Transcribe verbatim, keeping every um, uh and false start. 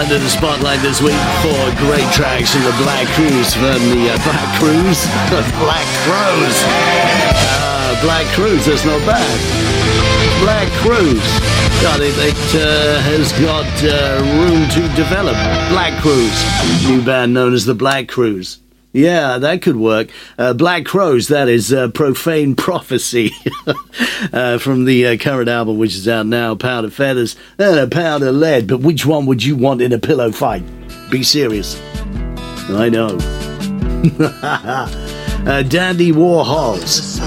under the spotlight this week for great tracks from the Black Crowes, from the uh, Black Crowes, Black Crowes, uh, Black Crowes. That's not bad. Black Crowes. God, it, it uh, has got uh, room to develop. Black Crowes, new band known as the Black Crowes. Yeah, that could work. Uh, Black Crowes, that is uh, Profane Prophecy uh, from the uh, current album, which is out now, Pound of Feathers and a Pound of Lead. But which one would you want in a pillow fight? Be serious. I know. uh, Dandy Warhols.